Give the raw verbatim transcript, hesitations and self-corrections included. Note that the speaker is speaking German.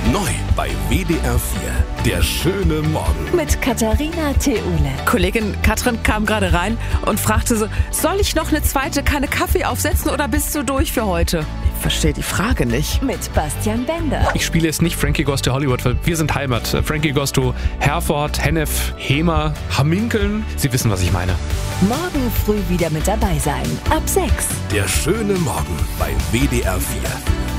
Neu bei W D R vier. Der schöne Morgen. Mit Katharina Theule. Kollegin Katrin kam gerade rein und fragte so, soll ich noch eine zweite Kanne Kaffee aufsetzen oder bist du durch für heute? Ich verstehe die Frage nicht. Mit Bastian Bender. Ich spiele jetzt nicht Frankie Goes to Hollywood, weil wir sind Heimat. Frankie Goes to Herford, Hennef, Hemer, Hamminkeln. Sie wissen, was ich meine. Morgen früh wieder mit dabei sein. Ab sechs. Der schöne Morgen bei W D R vier.